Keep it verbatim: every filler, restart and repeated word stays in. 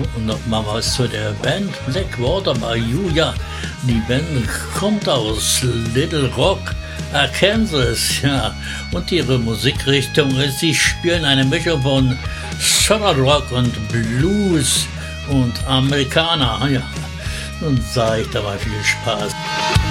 und noch mal was zu der Band Blackwater by You. Ja, die Band kommt aus Little Rock, Arkansas, ja, und ihre Musikrichtung ist, sie spielen eine Mischung von Southern Rock und Blues und Amerikaner, ja. Nun sage ich dabei viel Spaß.